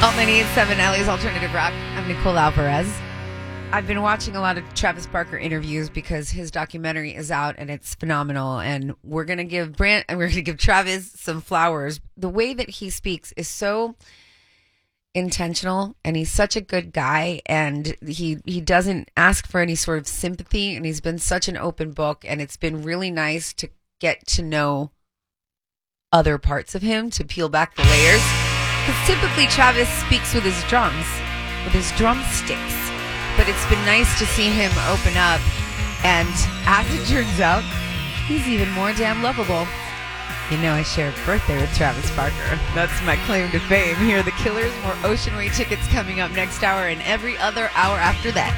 Alt 98.7 Ellie's Alternative Rock. I'm Nicole Alvarez. I've been watching a lot of Travis Barker interviews because his documentary is out and it's phenomenal. And we're gonna give Travis some flowers. The way that he speaks is so intentional, and he's such a good guy, and he doesn't ask for any sort of sympathy, and he's been such an open book, and it's been really nice to get to know other parts of him, to peel back the layers. Because typically Travis speaks with his drums, with his drumsticks. But it's been nice to see him open up. And as it turns out, he's even more damn lovable. You know, I share a birthday with Travis Barker. That's my claim to fame. Here are the Killers. More Ocean Way tickets coming up next hour and every other hour after that.